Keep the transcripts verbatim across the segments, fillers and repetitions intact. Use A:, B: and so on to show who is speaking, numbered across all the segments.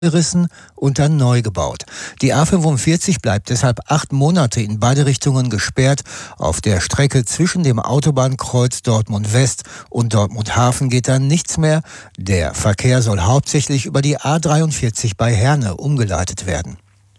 A: gerissen und dann neu gebaut. Die A fünfundvierzig bleibt deshalb acht Monate in beide Richtungen gesperrt. Auf der Strecke zwischen dem Autobahnkreuz Dortmund West und Dortmund Hafen geht dann nichts mehr. Der Verkehr soll hauptsächlich über die A dreiundvierzig bei Herne umgeleitet werden.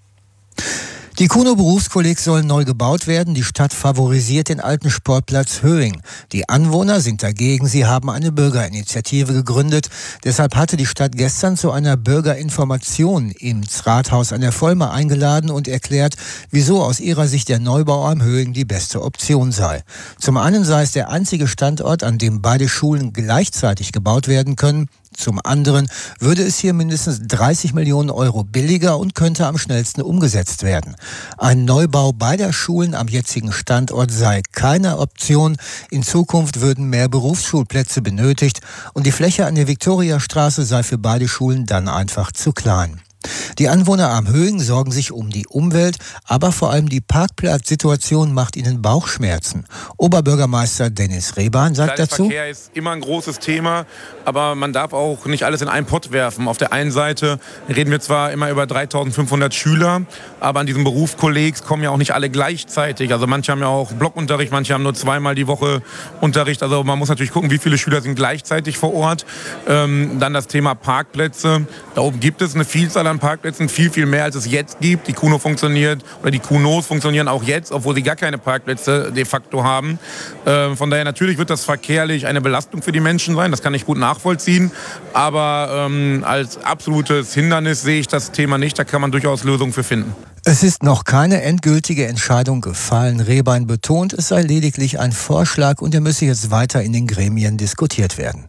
A: Die Kuno Berufskolleg soll neu gebaut werden. Die Stadt favorisiert den alten Sportplatz Höing. Die Anwohner sind dagegen. Sie haben eine Bürgerinitiative gegründet. Deshalb hatte die Stadt gestern zu einer Bürgerinformation ins Rathaus an der Vollmer eingeladen und erklärt, wieso aus ihrer Sicht der Neubau am Höing die beste Option sei. Zum einen sei es der einzige Standort, an dem beide Schulen gleichzeitig gebaut werden können. Zum anderen würde es hier mindestens dreißig Millionen Euro billiger und könnte am schnellsten umgesetzt werden. Ein Neubau beider Schulen am jetzigen Standort sei keine Option. In Zukunft würden mehr Berufsschulplätze benötigt und die Fläche an der Viktoriastraße sei für beide Schulen dann einfach zu klein. Die Anwohner am Höing sorgen sich um die Umwelt, aber vor allem die Parkplatzsituation macht ihnen Bauchschmerzen. Oberbürgermeister Dennis Rehbahn sagt dazu:
B: Verkehr ist immer ein großes Thema, aber man darf auch nicht alles in einen Pott werfen. Auf der einen Seite reden wir zwar immer über dreitausendfünfhundert Schüler, aber an diesem Berufskollegs kommen ja auch nicht alle gleichzeitig. Also manche haben ja auch Blockunterricht, manche haben nur zweimal die Woche Unterricht. Also man muss natürlich gucken, wie viele Schüler sind gleichzeitig vor Ort. Ähm, dann das Thema Parkplätze. Da oben gibt es eine Vielzahl an Parkplätzen, viel, viel mehr, als es jetzt gibt. Die Kuno funktioniert, oder die Kunos funktionieren auch jetzt, obwohl sie gar keine Parkplätze de facto haben. Äh, von daher natürlich wird das verkehrlich eine Belastung für die Menschen sein, das kann ich gut nachvollziehen. Aber ähm, als absolutes Hindernis sehe ich das Thema nicht, da kann man durchaus Lösungen für finden.
A: Es ist noch keine endgültige Entscheidung gefallen. Rehbein betont, es sei lediglich ein Vorschlag und er müsse jetzt weiter in den Gremien diskutiert werden.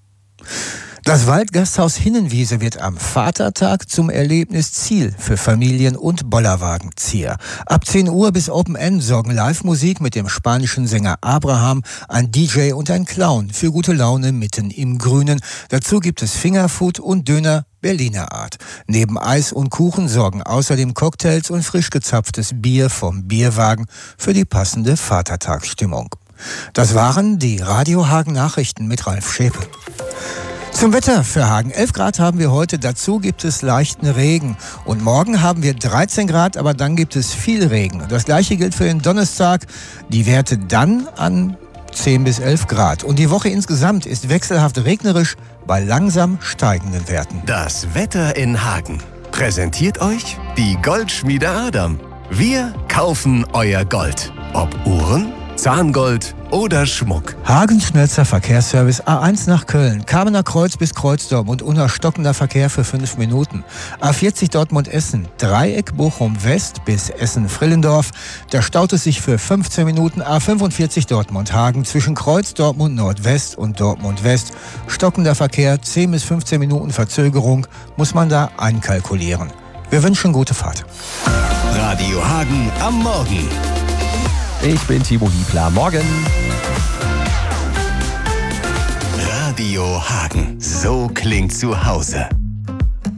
A: Das Waldgasthaus Hinnenwiese wird am Vatertag zum Erlebnisziel für Familien und Bollerwagenzieher. Ab zehn Uhr bis Open End sorgen Live-Musik mit dem spanischen Sänger Abraham, ein D J und ein Clown für gute Laune mitten im Grünen. Dazu gibt es Fingerfood und Döner Berliner Art. Neben Eis und Kuchen sorgen außerdem Cocktails und frisch gezapftes Bier vom Bierwagen für die passende Vatertagsstimmung. Das waren die Radio Hagen Nachrichten mit Ralf Schäpe. Zum Wetter für Hagen. elf Grad haben wir heute, dazu gibt es leichten Regen. Und morgen haben wir dreizehn Grad, aber dann gibt es viel Regen. Das gleiche gilt für den Donnerstag. Die Werte dann an zehn bis elf Grad. Und die Woche insgesamt ist wechselhaft regnerisch bei langsam steigenden Werten.
C: Das Wetter in Hagen präsentiert euch die Goldschmiede Adam. Wir kaufen euer Gold. Ob Uhren, Zahngold oder Schmuck.
A: Hagen schnellster Verkehrsservice A eins nach Köln. Kamener Kreuz bis Kreuzdorf und unerstockender Verkehr für fünf Minuten. A vierzig Dortmund-Essen. Dreieck Bochum West bis Essen-Frillendorf. Da staut es sich für fünfzehn Minuten. A fünfundvierzig Dortmund-Hagen. Zwischen Kreuz Dortmund Nordwest und Dortmund West. Stockender Verkehr, zehn bis fünfzehn Minuten Verzögerung. Muss man da einkalkulieren. Wir wünschen gute Fahrt.
C: Radio Hagen am Morgen.
D: Ich bin Timo Hiebler. Morgen.
C: Radio Hagen. So klingt zu Hause.